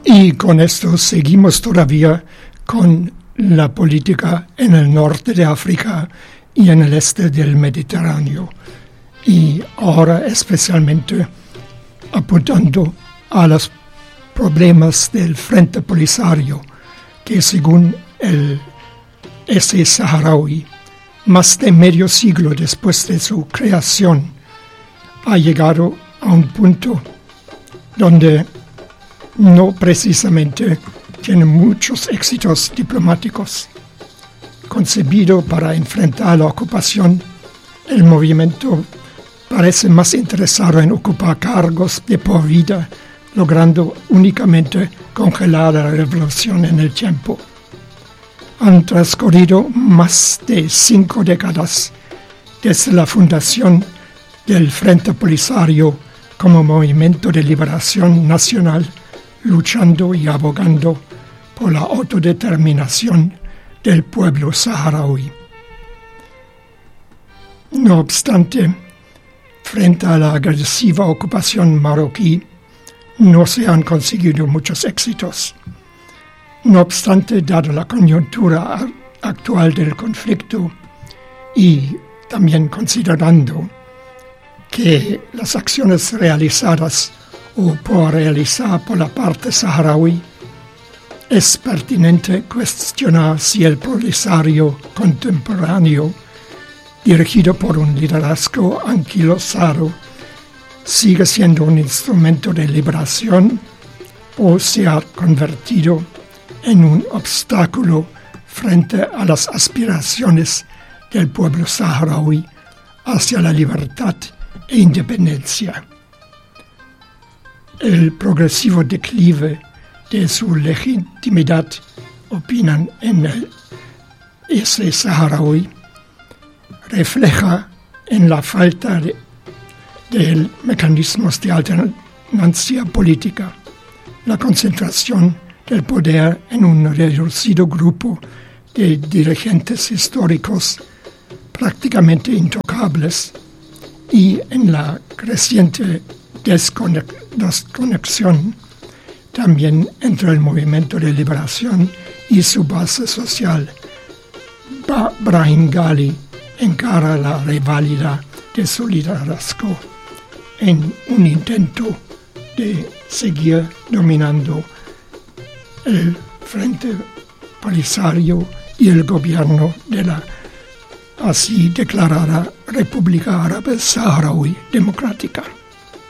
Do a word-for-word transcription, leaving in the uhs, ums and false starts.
Y con esto seguimos todavía con la política en el norte de África y en el este del Mediterráneo. Y ahora especialmente apuntando a los problemas del Frente Polisario, que según el ese saharaui, más de medio siglo después de su creación, ha llegado a un punto donde no precisamente tiene muchos éxitos diplomáticos. Concebido para enfrentar la ocupación, el movimiento parece más interesado en ocupar cargos de por vida, logrando únicamente congelar la revolución en el tiempo. Han transcurrido más de cinco décadas desde la fundación del Frente Polisario como movimiento de liberación nacional, luchando y abogando por la autodeterminación del pueblo saharaui. No obstante, frente a la agresiva ocupación marroquí, no se han conseguido muchos éxitos. No obstante, dada la coyuntura actual del conflicto y también considerando que las acciones realizadas o por realizar por la parte saharaui, es pertinente cuestionar si el Polisario contemporáneo, dirigido por un liderazgo anquilosado, sigue siendo un instrumento de liberación o se ha convertido en un obstáculo frente a las aspiraciones del pueblo saharaui hacia la libertad e independencia. El progresivo declive de su legitimidad, opinan en el ese saharaui, refleja en la falta de, de mecanismos de alternancia política, la concentración del poder en un reducido grupo de dirigentes históricos prácticamente intocables y en la creciente desconexión también entre el movimiento de liberación y su base social. Ba- Brahim Ghali encara la reválida de su liderazgo en un intento de seguir dominando el Frente Polisario y el gobierno de la así declarada República Árabe Saharaui Democrática.